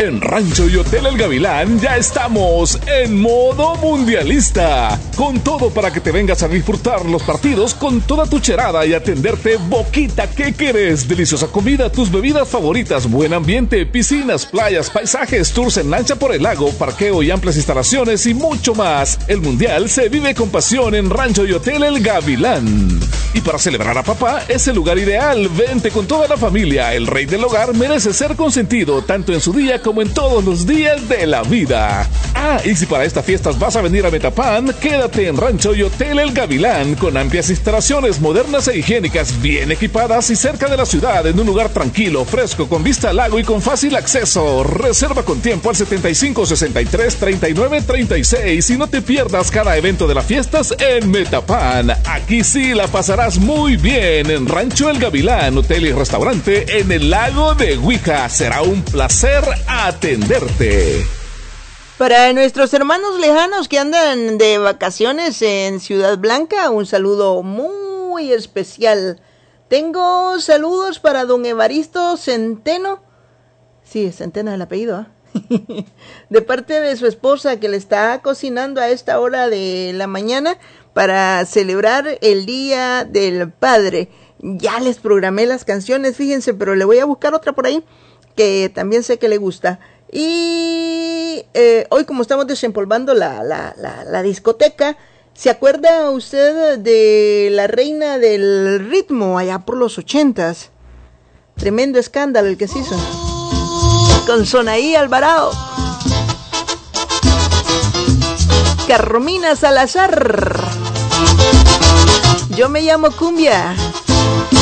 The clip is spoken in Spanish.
En Rancho y Hotel El Gavilán ya estamos en modo mundialista, con todo para que te vengas a disfrutar los partidos con toda tu cherada y atenderte boquita que querés. Deliciosa comida, tus bebidas favoritas, buen ambiente, piscinas, playas, paisajes, tours en lancha por el lago, parqueo y amplias instalaciones y mucho más. El mundial se vive con pasión en Rancho y Hotel El Gavilán. Y para celebrar a papá es el lugar ideal. Vente con toda la familia. El rey del hogar merece ser consentido tanto en su día como en todos los días de la vida. Ah, y si para estas fiestas vas a venir a Metapan, quédate en Rancho y Hotel El Gavilán, con amplias instalaciones modernas e higiénicas, bien equipadas y cerca de la ciudad, en un lugar tranquilo, fresco, con vista al lago y con fácil acceso. Reserva con tiempo al 75 63 39 36 y no te pierdas cada evento de las fiestas en Metapan. Aquí sí la pasarás muy bien en Rancho El Gavilán, hotel y restaurante en el lago de Huija. Será un placer atenderte. Para nuestros hermanos lejanos que andan de vacaciones en Ciudad Blanca, un saludo muy especial. Tengo saludos para don Evaristo Centeno. Sí, Centeno es el apellido, ¿eh? De parte de su esposa, que le está cocinando a esta hora de la mañana para celebrar el Día del Padre. Ya les programé las canciones, fíjense, pero le voy a buscar otra por ahí que también sé que le gusta. Y hoy, como estamos desempolvando la discoteca, ¿se acuerda usted de la reina del ritmo allá por los 80s? Tremendo escándalo el que se hizo con Sonaí Alvarado, Carmina Salazar. Yo me llamo Cumbia.